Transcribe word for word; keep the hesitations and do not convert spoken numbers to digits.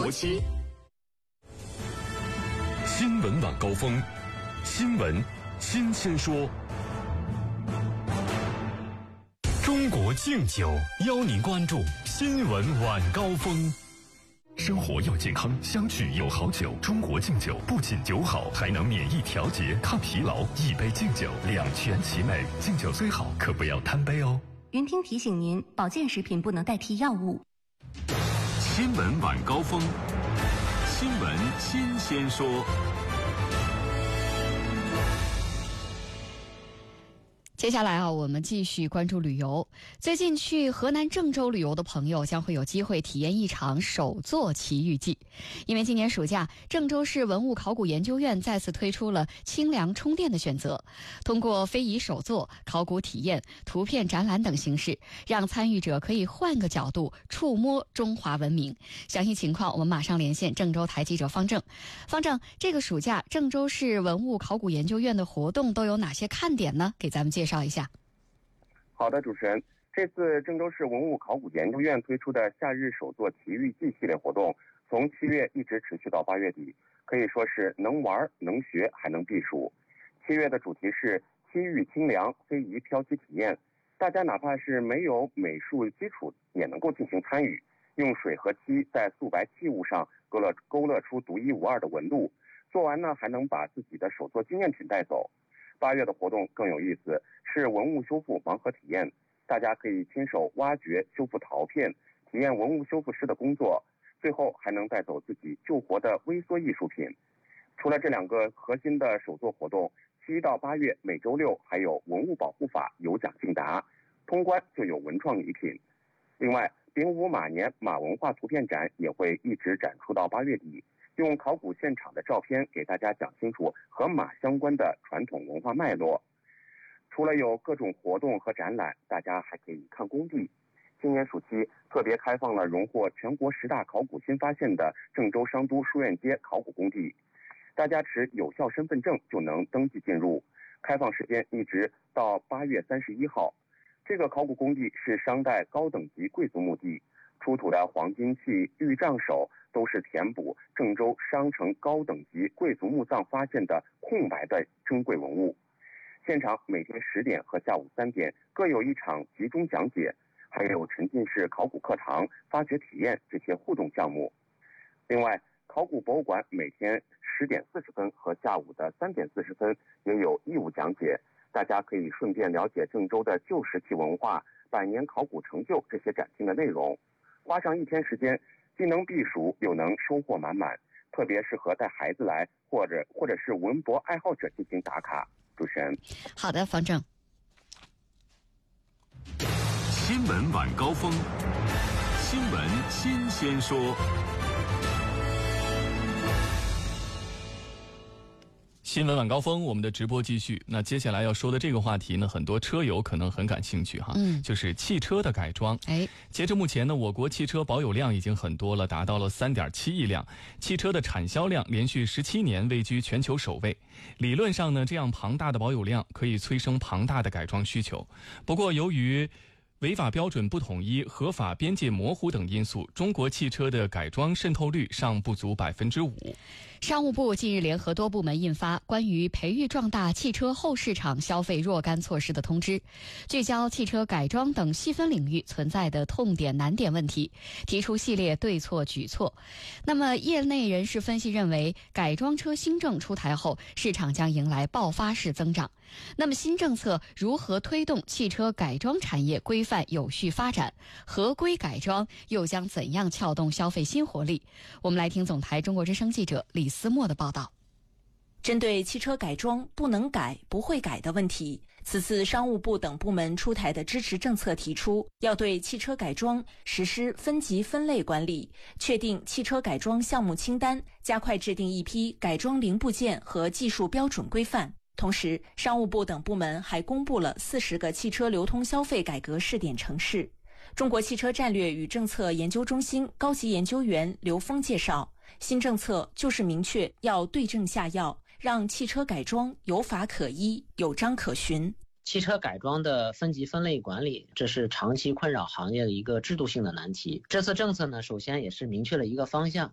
国区。新闻晚高峰，新闻新鲜说。中国敬酒邀您关注新闻晚高峰。生活要健康，相聚有好酒。中国敬酒不仅酒好，还能免疫调节、抗疲劳。一杯敬酒，两全其美。敬酒虽好，可不要贪杯哦。 云听提醒您，保健食品不能代替药物。 新闻晚高峰，新闻新鲜说。 接下来啊，我们继续关注旅游。最近去河南郑州旅游的朋友将会有机会体验一场手作奇遇记。因为今年暑假，郑州市文物考古研究院再次推出了清凉充电的选择，通过非遗手作、考古体验、图片展览等形式，让参与者可以换个角度触摸中华文明。详细情况我们马上连线郑州台记者方正。方正，这个暑假郑州市文物考古研究院的活动都有哪些看点呢？给咱们介绍一下。 好的，主持人，这次郑州市文物考古研究院推出的夏日手作奇遇记系列活动，从七月一直持续到八月底，可以说是能玩能学还能避暑。七月的主题是西域清凉非遗飘漆体验，大家哪怕是没有美术基础也能够进行参与，用水和漆在素白器物上勾勒勾勒出独一无二的纹路，做完呢还能把自己的手作纪念品带走。八月的活动更有意思，是文物修复盲盒体验，大家可以亲手挖掘修复陶片，体验文物修复师的工作，最后还能带走自己救活的微缩艺术品。除了这两个核心的手作活动，七到八月每周六还有文物保护法有奖竞答，通关就有文创礼品。另外，丙午马年马文化图片展也会一直展出到八月底，用考古现场的照片给大家讲清楚和马相关的传统文化脉络。除了有各种活动和展览，大家还可以看工地。今年暑期特别开放了荣获全国十大考古新发现的郑州商都书院街考古工地，大家持有效身份证就能登记进入，开放时间一直到八月三十一号。这个考古工地是商代高等级贵族墓地，出土的黄金器、玉杖首都是填补郑州商城高等级贵族墓葬发现的空白的珍贵文物。现场每天十点和下午三点各有一场集中讲解，还有沉浸式考古课堂、发掘体验这些互动项目。另外，考古博物馆每天十点四十分和下午的三点四十分也有义务讲解，大家可以顺便了解郑州的旧石器文化、百年考古成就这些展厅的内容。花上一天时间，既能避暑又能收获满满，特别适合带孩子来或者或者是文博爱好者进行打卡。主持人， 好的，方正。 新闻晚高峰，新闻新鲜说。新闻晚高峰，我们的直播继续。那接下来要说的这个话题呢，很多车友可能很感兴趣哈，嗯，就是汽车的改装。哎，截至目前呢，我国汽车保有量已经很多了，达到了三点七亿辆，汽车的产销量连续十七年位居全球首位。理论上呢，这样庞大的保有量可以催生庞大的改装需求。不过，由于违法标准不统一、合法边界模糊等因素，中国汽车的改装渗透率尚不足百分之五。商务部近日联合多部门印发关于培育壮大汽车后市场消费若干措施的通知，聚焦汽车改装等细分领域存在的痛点难点问题，提出系列对措举措。那么，业内人士分析认为，改装车新政出台后，市场将迎来爆发式增长。那么，新政策如何推动汽车改装产业规范有序发展？合规改装又将怎样撬动消费新活力？我们来听总台中国之声记者李思墨的报道。 针对汽车改装不能改、不会改的问题，此次商务部等部门出台的支持政策提出，要对汽车改装实施分级分类管理，确定汽车改装项目清单，加快制定一批改装零部件和技术标准规范。同时，商务部等部门还公布了四十个汽车流通消费改革试点城市。中国汽车战略与政策研究中心高级研究员刘峰介绍，新政策就是明确要对症下药，让汽车改装有法可依、有章可循。 汽车改装的分级分类管理，这是长期困扰行业的一个制度性的难题。这次政策呢，首先也是明确了一个方向，